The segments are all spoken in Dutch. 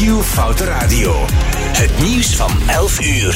Q-Foute Radio. Het nieuws van 11 uur.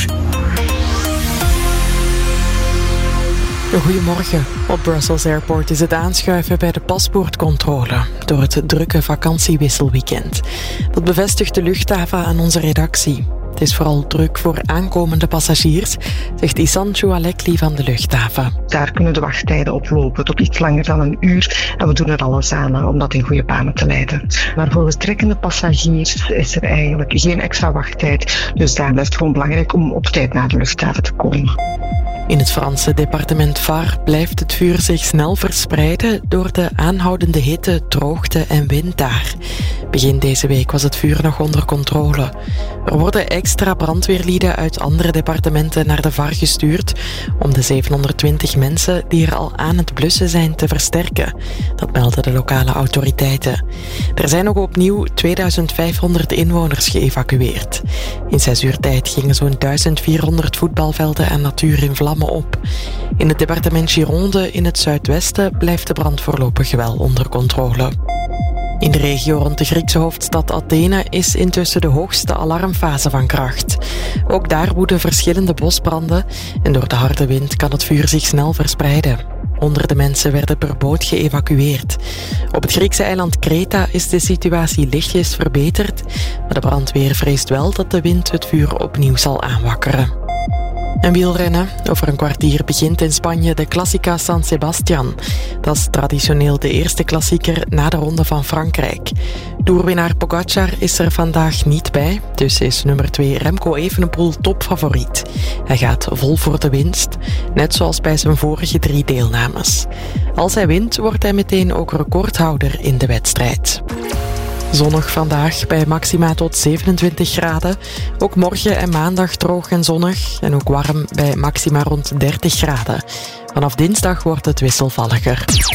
Goedemorgen. Op Brussels Airport is het aanschuiven bij de paspoortcontrole door het drukke vakantiewisselweekend. Dat bevestigt de luchthaven aan onze redactie. Het is vooral druk voor aankomende passagiers, zegt Isan Choualekli van de luchthaven. Daar kunnen de wachttijden oplopen tot iets langer dan een uur en we doen er alles aan om dat in goede banen te leiden. Maar voor vertrekkende passagiers is er eigenlijk geen extra wachttijd, dus daar blijft het gewoon belangrijk om op tijd naar de luchthaven te komen. In het Franse departement Var blijft het vuur zich snel verspreiden door de aanhoudende hitte, droogte en wind daar. Begin deze week was het vuur nog onder controle. Er worden extra brandweerlieden uit andere departementen naar de Var gestuurd om de 720 mensen die er al aan het blussen zijn te versterken. Dat melden de lokale autoriteiten. Er zijn ook opnieuw 2500 inwoners geëvacueerd. In 6 uur tijd gingen zo'n 1400 voetbalvelden en natuur in vlammen op. In het departement Gironde in het zuidwesten blijft de brand voorlopig wel onder controle. In de regio rond de Griekse hoofdstad Athene is intussen de hoogste alarmfase van kracht. Ook daar woeden verschillende bosbranden en door de harde wind kan het vuur zich snel verspreiden. Honderden mensen werden per boot geëvacueerd. Op het Griekse eiland Kreta is de situatie lichtjes verbeterd, maar de brandweer vreest wel dat de wind het vuur opnieuw zal aanwakkeren. En wielrennen. Over een kwartier begint in Spanje de Classica San Sebastián. Dat is traditioneel de eerste klassieker na de Ronde van Frankrijk. Toerwinnaar Pogacar is er vandaag niet bij, dus is nummer 2 Remco Evenepoel topfavoriet. Hij gaat vol voor de winst, net zoals bij zijn vorige 3 deelnames. Als hij wint, wordt hij meteen ook recordhouder in de wedstrijd. Zonnig vandaag bij maxima tot 27 graden. Ook morgen en maandag droog en zonnig. En ook warm bij maxima rond 30 graden. Vanaf dinsdag wordt het wisselvalliger.